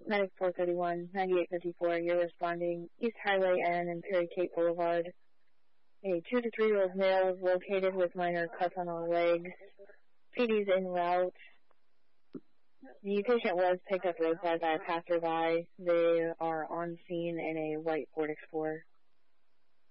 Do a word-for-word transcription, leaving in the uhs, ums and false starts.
ninety-four thirty-one, ninety-eight fifty-four, you're responding East Highway N and Perry Cape Boulevard. A two to three year old male was located with minor cuts on all legs. P D's en route. The patient was picked up roadside by a passerby. They are on scene in a white Ford Explorer.